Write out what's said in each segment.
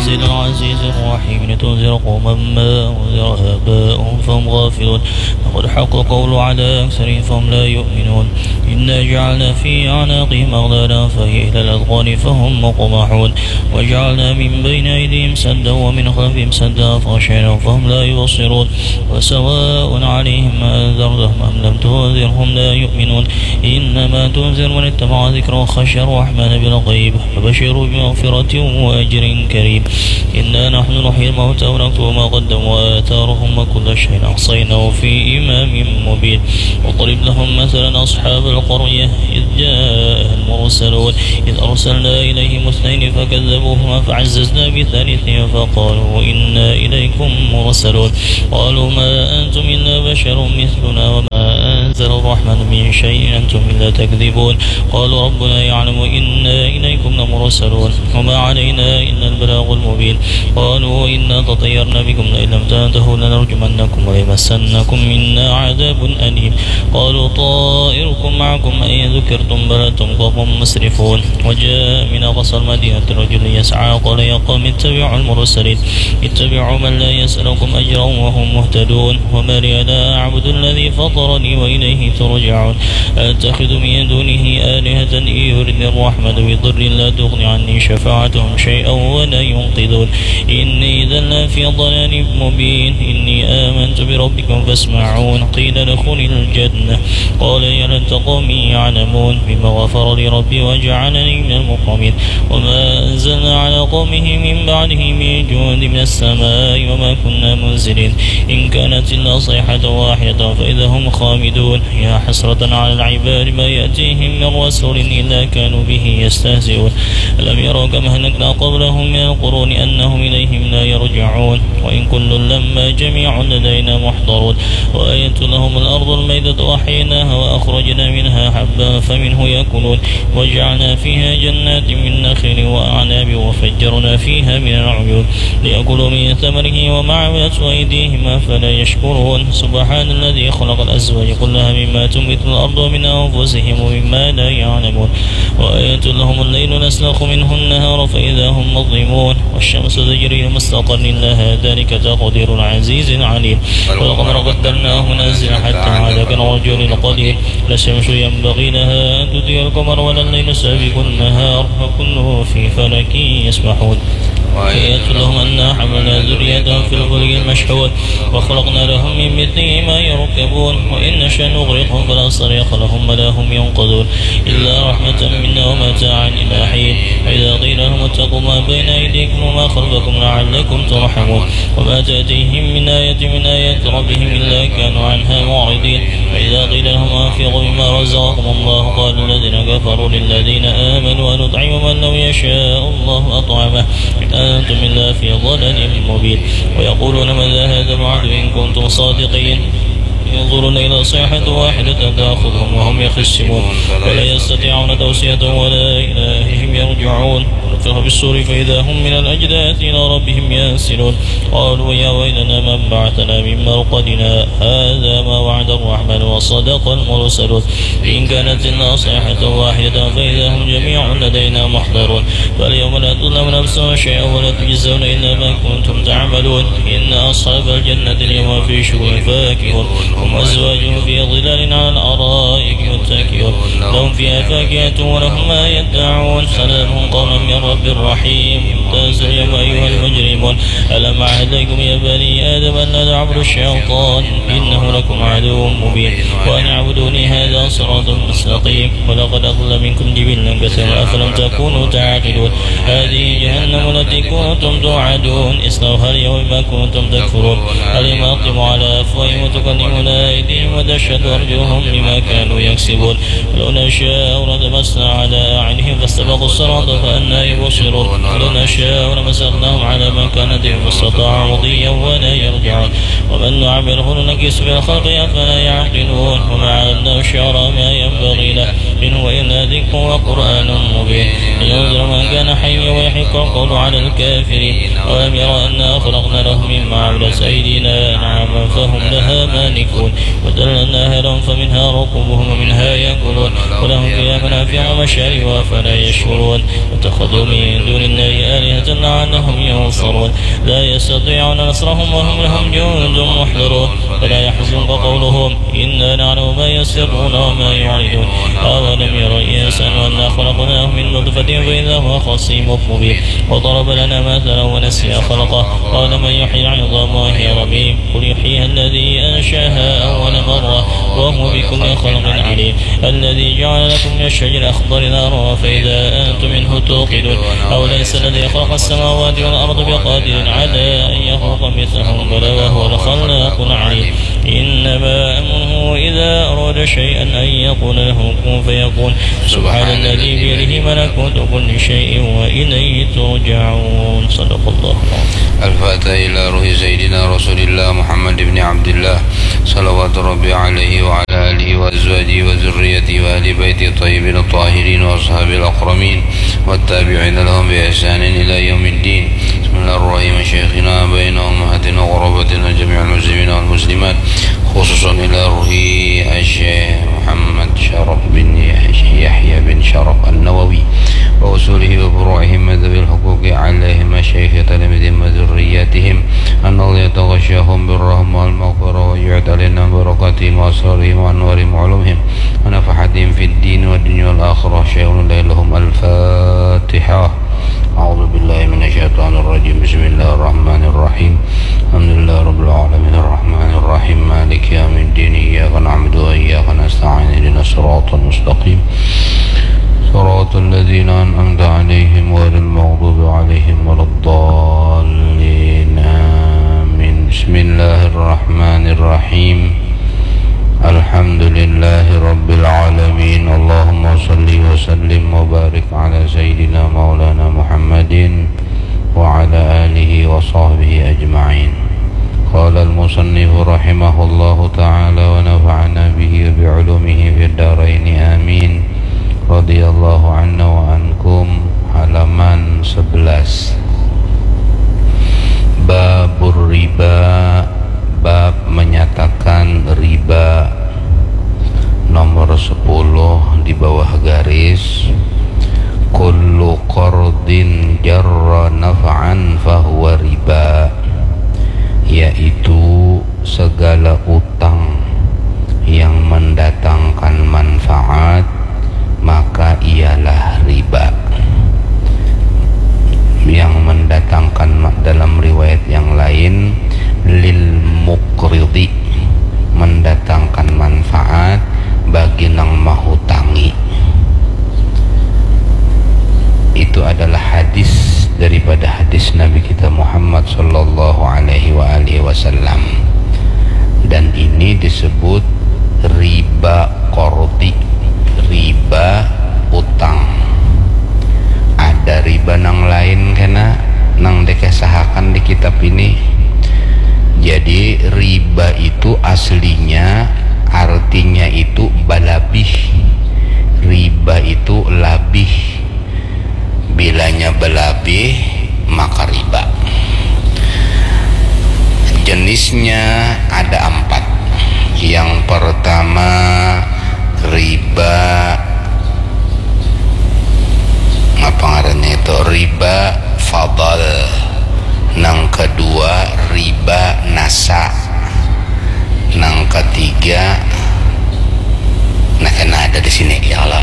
تنزيل العزيز الرحيم لتنذر قوما ما أنذر آباؤهم فهم غافلون لقد حق قول على أكثرهم فهم لا يؤمنون إنا جعلنا في أعناقهم أغلالا فهي إلى الأذقان فهم مقمحون وجعلنا من بين أيديهم سدا ومن خلفهم سدا فغشيناهم فهم لا يبصرون وسواء عليهم أنذرتهم أم لم تنذرهم لا يؤمنون إنما تنذر من اتبع ذكر وخشى الرحمن بالغيب فبشروا بمغفرة وأجر كريم إنا نحن نحيي الموتى ونكتب ما قدموا وآثارهم وكل شيء أحصيناه في إمام مبين واضرب لهم مثلا أصحاب القرية إذ جاء المرسلون إذ أرسلنا إليهم اثنين فكذبوهما فعززنا بثالث فقالوا إنا إليكم مرسلون قالوا ما أنتم إلا بشر مثلنا وما أنزل الرحمن من شيء أنتم إلا تكذبون قالوا ربنا يعلم إنا إليكم لمرسلون وما علينا إلا البلاغ المبين قالوا إنا تطيرنا بكم لئن لم تنتهوا لنرجمنكم وليمسنكم منا عذاب أليم قالوا طائركم معكم أئن ذكرتم بل أنتم قوم مسرفون وجاء من أقصى المدينة رجل يسعى قال يا قوم اتبعوا المرسلين اتبعوا من لا يسألكم أجرا وهم مهتدون وما لي لا أعبد الذي فطرني وإليه ترجعون أتخذ من دونه آلهة إن يردني الرحمن بضر لا تغني عني شفاعتهم شيئا ولا ينقذون إني إذا لفي ضلال مبين إني آمنت بربكم فاسمعون قيل ادخل الجنة قال يا ليت قومي يعلمون بما غفر لي ربي وجعلني من المكرمين وما أنزلنا على قومه من بعده من جند من السماء وما كنا منزلين إن كانت إلا صيحة واحدة فإذا هم خامدون يا حسرة على العباد ما يأتيهم من رسول إلا كانوا به يستهزئون ألم يروا كم أهلكنا قبلهم من القرون أنهم إليهم لا يرجعون وإن كل لما جميع لدينا محضرون وآية لهم الأرض الميتة أحييناها وأخرجنا منها حبا فمنه يأكلون وجعلنا فيها جنات من نخيل وأعناب وفجرنا فيها من العيون ليأكلوا من ثمره وما عملت أيديهم أفلا يشكرون سبحان الذي خلق الأزواج كلها مما تنبت الأرض ومن أنفسهم ومما لا يعلمون وآية لهم الليل نسلخ منه النهار فإذا هم مظلمون والشمس تجري لمستقر لها ذلك تقدير العزيز العليم والقمر قدرناه منازل حتى عاد كالرجل القدير لا الشمس ينبغي لها أن تدرك القمر ولا الليل سابق النهار وكله في فلك يسبحون وآية لهم أنا حملنا ذريتهم في الفلك المشحون وخلقنا لهم من مثله ما يركبون وإن نشأ نغرقهم فلا صريخ لهم ولا هم ينقذون إلا رحمة منا ومتاعا إلى حين فإذا قيل لهم اتقوا ما بين أيديكم وما خلفكم لعلكم ترحمون وما تأتيهم من آية من آيات ربهم إلا كانوا عنها معرضين فإذا قيل لهم أنفقوا مما رزقكم الله قال الذين كفروا للذين آمنوا ونطعم من لو يشاء الله أطعمه أنتم إلا في ضلال مبين ويقولون ماذا هذا الوعد إن كنتم صادقين ينظرون إلى صيحة واحدة تأخذهم وهم يخصمون ولا يستطيعون توصية ولا إلى أهلهم يرجعون ونفخ بالصور فإذا هم من الأجداث إلى ربهم ينسلون قالوا يا ويلنا من بعثنا من مرقدنا هذا ما وعد الرحمن وصدق المرسلون إن كانت إلا صيحة واحدة فإذا هم جميع لدينا محضرون فاليوم لا تظلم نفس شيئا ولا تجزون إلا ما كنتم تعملون إن أصحاب الجنة اليوم في شغل فاكهون هم أزواجهم في ظلال على الأرائك متكئون لهم فيها فاكهة ولهم ما يدعون سلام قولا من رب رحيم امتاز اليوم أيها المجرمون ألم أعهد لكم يا بني آدم أن لا تعبدوا الشيطان إنه لكم عدو مبين وأن اعبدوني هذا صراط مستقيم ولقد أضل منكم جبلا كثيرا أفلم تكونوا تعقلون هذه جهنم التي كنتم توعدون اصلوها اليوم ما كنتم تكفرون اليوم أقدم على أفواههم وتكلمنا أيديهم وتشهد أرجلهم بما كانوا يكسبون ولو نشاء لطمسنا على أعينهم فاستبقوا الصراط فأنى يبصرون ولو نشاء لمسخناهم على مكانتهم فاستطاعوا مضيا ولا يرجعون ومن نعمره ننكس في الخلق أفلا يعقلون وما علمناه الشعر ما ينبغي له إن هو إلا ذكر وقرآن مبين لينذر من كان حيا ويحق القول على الكافرين أولم يروا أنا خلقنا لهم مما عملت أيدينا أنعاما فهم لها مالكون وذللناها لهم فمنها ركوبهم ومنها يأكلون ولهم فيها منافع ومشارب أفلا يشكرون واتخذوا من دون الله آلهة لعلهم ينصرون لا يستطيعون نصرهم وهم لهم جند محضرون فلا يحزنك قولهم إنا نعلم ما يسرون وما يعلنون أولم يروا الإنسان أنا خلقناه من نطفة فإذا هو خصيم مبين وضرب لنا مثلا ونسي خلقه قال من يحيي العظام وهي رميم قل يحييها الذي أنشاها أول مرة وهو بكل خلق عليم الذي جعل لكم من الشجر الأخضر نارا فإذا أنتم منه توقدون أو ليس الذي خلق السماوات والأرض بقادر على أن يخلق مثلهم بلى وهو الخلاق العليم إنما أمره إذا أراد شيئا أن يقول له كن فيكون سبحان الذي بيده ملكوت كل شيء وإليه ترجعون صدق الله الفاتحة إلى روح سيدنا رسول الله محمد بن عبد الله صلوات ربي عليه وعلى آله وأزواجه وذريته وأهل بيته الطيبين الطاهرين وأصحابه الأكرمين والتابعين لهم بإحسان إلى يوم الدين. بسم الله الرحمن الرحيم. شيخنا بين أمهاتنا وغربتنا جميع المسلمين والمسلمات خصوصا إلى روح الشيخ محمد شرف بن يحيى بن شرف النووي وأصوله وفروعهم ذوي الحقوق عليهم مشايخ تلاميذهم وذرياتهم أن الله يتغشاهم بالرحمة والمغفرة ويعد علينا بركاتهم وأسرارهم وأنوارهم وعلومهم ونفحتهم في الدين والدنيا والآخرة. شيخ الله لهم الفاتحة. أعوذ بالله من الشيطان الرجيم. بسم الله الرحمن الرحيم. الحمد لله رب العالمين الرحمن الرحيم مالك يوم الدين إياك نعبد وإياك نستعين اهدنا الصراط المستقيم صراط الذين أنعمت عليهم غير المغضوب عليهم ولا الضالين آمين. بسم الله الرحمن الرحيم. الحمد لله رب العالمين. اللهم صل وسلم وبارك على سيدنا مولانا محمد وعلى آله وصحبه أجمعين. قال المصنف رحمه الله تعالى ونفعنا به وبعلومه في الدارين آمين. رضي الله عنا وعنكم. Halaman 11. Babur riba, bab menyatakan riba. Nomor 10 di bawah garis. Kullu qardin jarra naf'an fahuwa riba, yaitu segala utang yang mendatangkan manfaat maka ialah riba. Yang mendatangkan, dalam riwayat yang lain, lil muqridi, mendatangkan manfaat bagi nang mahutangi. Itu adalah hadis daripada hadis Nabi kita Muhammad sallallahu alaihi wasallam. Dan ini disebut riba qardi, riba utang. Ada riba nang lain kena nang dikesahakan di kitab ini. Jadi riba itu aslinya artinya itu balabih. Riba itu labih. Bilanya balabih maka riba. Jenisnya ada 4. Yang pertama riba, apa ngarannya itu, riba fadal. Nang kedua riba nasa. Nang ketiga, nah kena ada di sini ya Allah.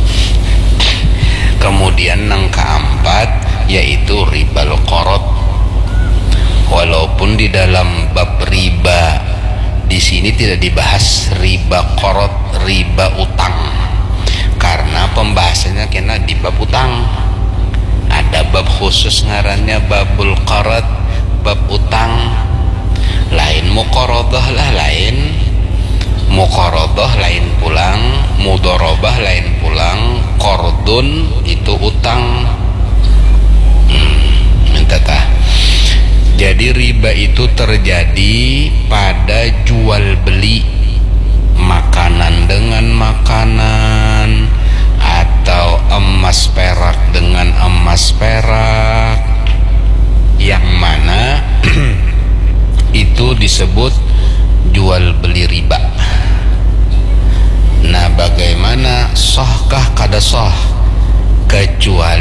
Kemudian nang keempat yaitu ribal qarad. Walaupun di dalam bab riba di sini tidak dibahas riba qarad, riba utang, karena pembahasannya kena di bab utang. Ada bab khusus ngarannya babul qarad, bab utang. Lain muqaradah lah, lain muqaradah lain pulang, mudharabah lain pulang, qardun itu utang. Minta tah. Jadi riba itu terjadi pada jual beli makanan dengan makanan, atau emas perak dengan emas perak,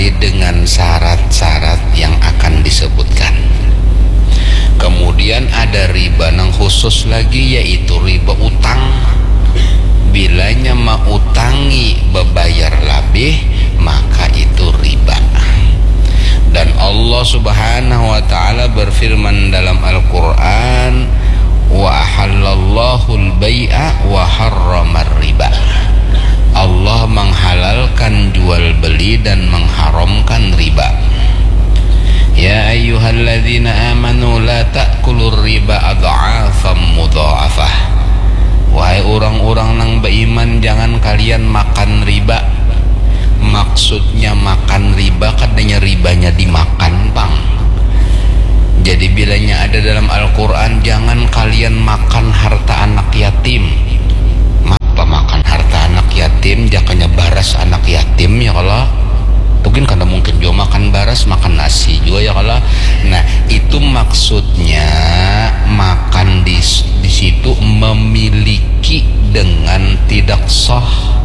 kecuali dengan syarat-syarat yang akan disebutkan. Kemudian ada riba yang khusus lagi, yaitu riba utang. Bilanya mautangi bebayar labih, maka itu riba. Dan Allah Subhanahu wa taala berfirman dalam Al-Qur'an, wa ahallallahu al-bai'a wa harramar riba. Allah menghalalkan jual beli dan mengharamkan riba. Ya ayyuhalladzina amanu la ta'kulur riba adha'afan mudha'afah. Wahai orang-orang nang beriman, jangan kalian makan riba. Maksudnya makan riba, katanya ribanya dimakan, Bang. Jadi bilanya ada dalam Al-Quran, jangan kalian makan harta anak yatim. Apa makan harta anak yatim? Jakanya baras anak yatim ya kalau mungkin karena mungkin juga makan baras, makan nasi juga ya kalau. Nah itu maksudnya makan di situ memiliki dengan tidak sah.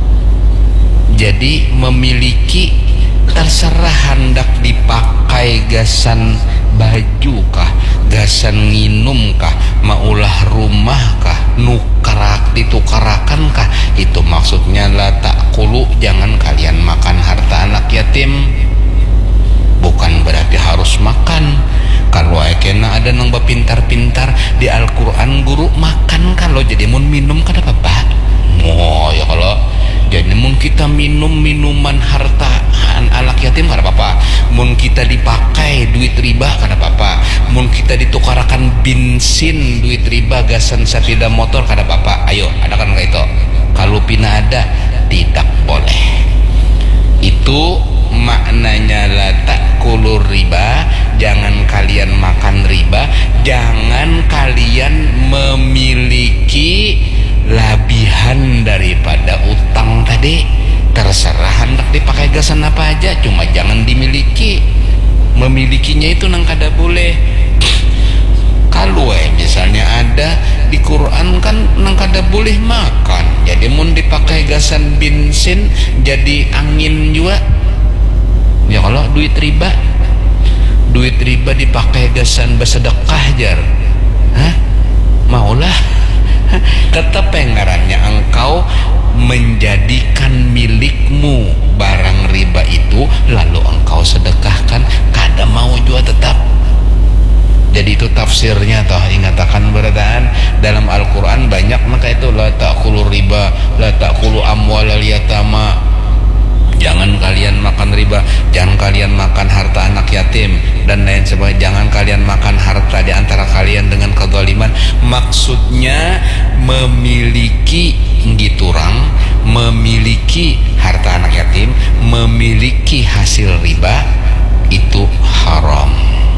Jadi memiliki terserah hendak dipakai gasan baju kah, gasan nginum kah, maulah rumah kah, ditukarakan kah, itu maksudnya la ta'kulu, jangan kalian makan harta anak yatim. Bukan berarti harus makan. Kalau kena ada nang bapintar-pintar di Al-Quran guru makan, kalau jadi mun minum kada apa-apa. Oh ya kalau jadi mun kita minum minuman harta anak yatim kada apa-apa. Mun kita dipakai duit riba kada apa-apa. Mun kita ditukarakan bensin duit riba gasan sepeda motor kada apa-apa. Ayo adakan kayak itu. Kalau pina ada tidak boleh. Itu maknanya la ta'kulur riba, jangan kalian makan riba, jangan kalian memiliki labihan daripada utang tadi. Terserah hendak dipakai gasan apa aja, cuma jangan dimiliki. Memilikinya itu nang kada boleh. Kalau misalnya ada di Quran kan nang kada boleh makan. Jadi mun dipakai gasan bensin jadi angin juga. Ya kalau duit riba dipakai gasan bersedekah jar, hah? Maulah. Tetap pengarannya engkau menjadikan milikmu barang riba itu, lalu engkau sedekahkan, kada mau juga tetap. Jadi itu tafsirnya toh, ingatakan berdaan dalam Al-Quran banyak maka itu la ta'kulu riba, la ta'kulu amwalal yatama. Jangan kalian makan riba, jangan kalian makan harta anak yatim dan lain sebagainya. Jangan kalian makan harta di antara kalian dengan kezaliman. Maksudnya memiliki giturang, memiliki harta anak yatim, memiliki hasil riba itu haram.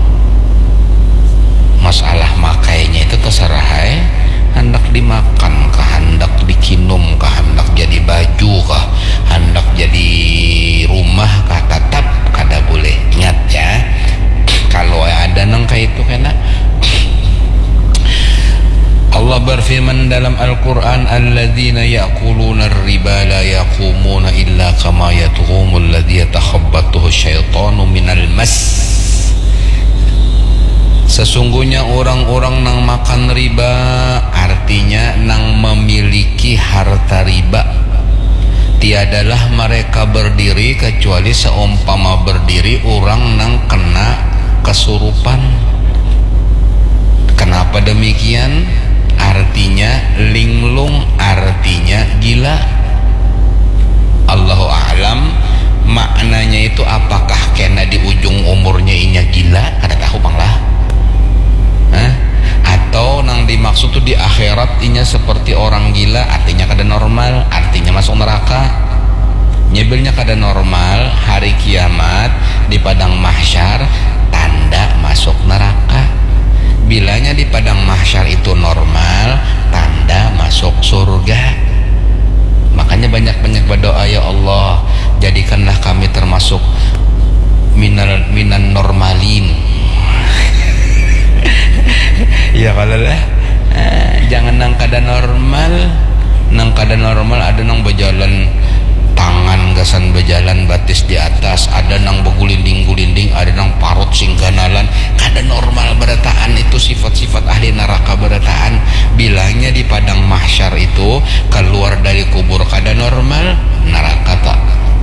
Masalah makainya itu terserah hendak dimakan kah, hendak dikinum kah, hendak jadi baju kah, hendak jadi rumah kah, tetap kada boleh. Ingat ya, kalau ada nang kayak itu kena. Allah berfirman dalam Al-Quran, alladzina ya'kuluna ar-riba la yaqumuna illa kama yatghumul ladzi yatakhabbathu syaitanu minal mas. Sesungguhnya orang-orang nang makan riba, artinya nang memiliki harta riba, tiadalah mereka berdiri kecuali seumpama berdiri orang nang kena kesurupan. Kenapa demikian? Artinya linglung, artinya gila. Allahu a'lam maknanya itu, apakah kena di ujung umurnya inya gila, kada tahu bang lah. Atau nang dimaksud tuh di akhirat inya seperti orang gila, artinya kada normal, artinya masuk neraka. Nyebelnya kada normal, hari kiamat di padang mahsyar tanda masuk neraka. Bilanya di padang mahsyar itu normal, tanda masuk surga. Makanya banyak-banyak berdoa, ya Allah jadikanlah kami termasuk minan normalin. Ya kalau lah, jangan nang kada normal ada nang berjalan tangan anggasan berjalan batis di atas, ada nang begulinding-gulinding, ada nang parut singganalan, kada normal berataan. Itu sifat-sifat ahli neraka berataan. Bilangnya di padang mahsyar itu keluar dari kubur kada normal, neraka tak.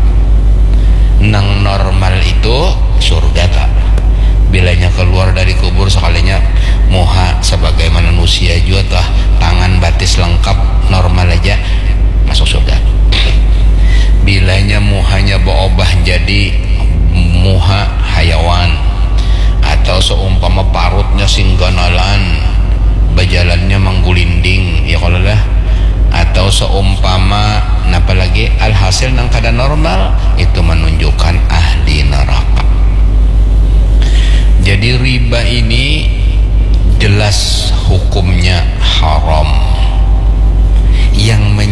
Nang normal itu surga tak. Bilanya keluar dari kubur sekalinya moha sebagai manusia juga tah, tangan batis lengkap normal aja masuk surga. Bilanya muhanya berubah jadi muha hayawan, atau seumpama parutnya singganalan, berjalannya menggulinding ya kalau lah, atau seumpama napa lagi, alhasil nang kada normal, itu menunjukkan ahli neraka. Jadi riba ini jelas hukumnya haram. Yang